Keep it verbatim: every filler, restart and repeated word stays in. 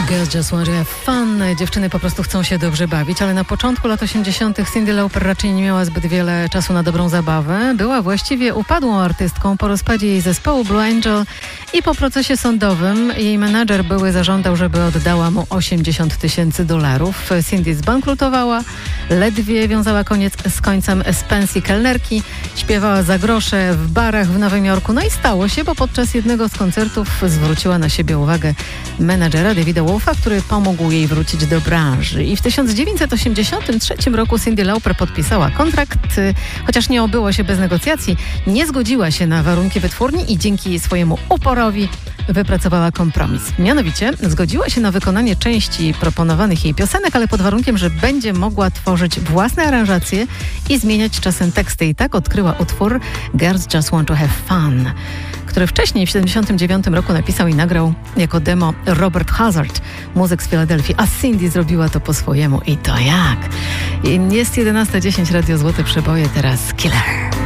Girls just want to have fun. Dziewczyny po prostu chcą się dobrze bawić, ale na początku lat osiemdziesiątych Cyndi Lauper raczej nie miała zbyt wiele czasu na dobrą zabawę. Była właściwie upadłą artystką po rozpadzie jej zespołu Blue Angel i po procesie sądowym jej menadżer były zażądał, żeby oddała mu osiemdziesiąt tysięcy dolarów. Cyndi zbankrutowała, ledwie wiązała koniec z końcem z pensji kelnerki, śpiewała za grosze w barach w Nowym Jorku. No i stało się, bo podczas jednego z koncertów zwróciła na siebie uwagę menadżera Davida Wolfa, który pomógł jej wrócić do branży. I w tysiąc dziewięćset osiemdziesiątym trzecim roku Cyndi Lauper podpisała kontrakt, chociaż nie obyło się bez negocjacji. Nie zgodziła się na warunki wytwórni i dzięki swojemu uporowi wypracowała kompromis. Mianowicie zgodziła się na wykonanie części proponowanych jej piosenek, ale pod warunkiem, że będzie mogła tworzyć własne aranżacje i zmieniać czasem teksty. I tak odkryła utwór Girls Just Want to Have Fun, który wcześniej w siedemdziesiątym dziewiątym roku napisał i nagrał jako demo Robert Hazard, muzyk z Filadelfii, a Cyndi zrobiła to po swojemu. I to jak? Jest jedenasta dziesięć, Radio Złote Przeboje, teraz Killer.